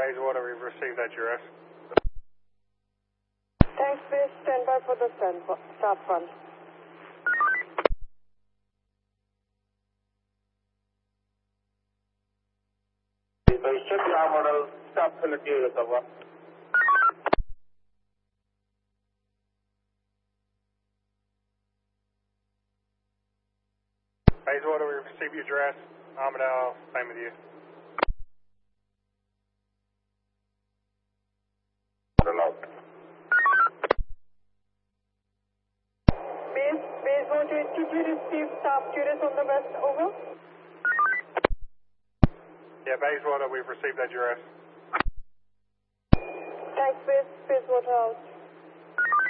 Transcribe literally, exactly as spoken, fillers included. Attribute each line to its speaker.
Speaker 1: Bayswater, we've received that address.
Speaker 2: Thanks, please stand by for the stop front.
Speaker 3: Should be our stop facility over.
Speaker 1: Bayswater, we received your address. Amadale, same with you.
Speaker 2: Base, Bayswater, did you receive stop tourists on the west, over?
Speaker 1: Yeah, Bayswater, we've received that address.
Speaker 2: Thanks, Base, Bayswater out.